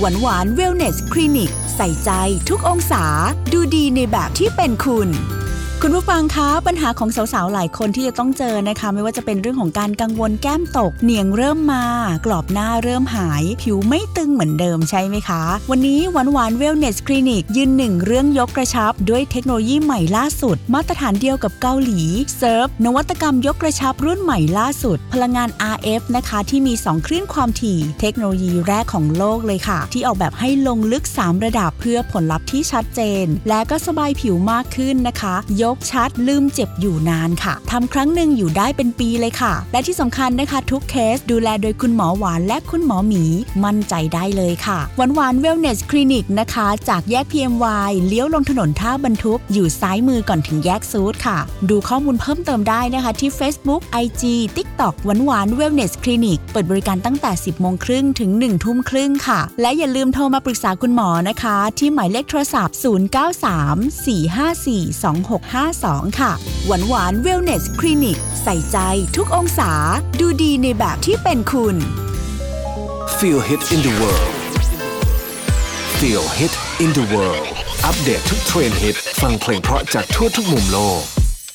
หวานหวานเวลเนสคลินิกใส่ใจทุกองศาดูดีในแบบที่เป็นคุณผู้ฟังคะปัญหาของสาวๆหลายคนที่จะต้องเจอนะคะไม่ว่าจะเป็นเรื่องของการกังวลแก้มตกเหนียงเริ่มมากรอบหน้าเริ่มหายผิวไม่ตึงเหมือนเดิมใช่ไหมคะวันนี้หวานหวานเวลเนสคลินิกยืนหนึ่งเรื่องยกกระชับด้วยเทคโนโลยีใหม่ล่าสุดมาตรฐานเดียวกับเกาหลีเซิร์ฟนวัตกรรมยกกระชับรุ่นใหม่ล่าสุดพลังงาน RF นะคะที่มี2คลื่นความถี่เทคโนโลยีแรกของโลกเลยค่ะที่ออกแบบให้ลงลึก3ระดับเพื่อผลลัพธ์ที่ชัดเจนและก็สบายผิวมากขึ้นนะคะยกชัดลืมเจ็บอยู่นานค่ะทำครั้งหนึ่งอยู่ได้เป็นปีเลยค่ะและที่สำคัญนะคะทุกเคสดูแลโดยคุณหมอหวานและคุณหมอหมีมั่นใจได้เลยค่ะหวานหวานเวลเนสคลินิกนะคะจากแยก PMY เลี้ยวลงถนนท่าบรรทุกอยู่ซ้ายมือก่อนถึงแยกซูดค่ะดูข้อมูลเพิ่มเติมได้นะคะที่ Facebook IG TikTok หวานหวานเวลเนสคลินิกเปิดบริการตั้งแต่ 10:30 ถึง 1:30 ค่ะและอย่าลืมโทรมาปรึกษาคุณหมอนะคะที่หมายเลขโทรศัพท์0934542652ค่ะหวานหวานเวลเนสคลินิกใส่ใจทุกองศาดูดีในแบบที่เป็นคุณ Feel Hit in the World Feel Hit in the World อัปเดตทุกเทรนด์ฮิตฟังเพลงเพราะจากทั่วทุกมุมโลก